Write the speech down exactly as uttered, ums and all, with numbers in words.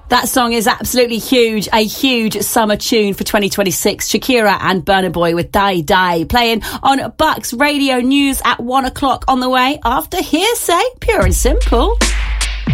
That song is absolutely huge, a huge summer tune for twenty twenty-six. Shakira and Burna Boy with Die Die, playing on Bucks Radio News at one o'clock on the way after Hearsay, pure and simple.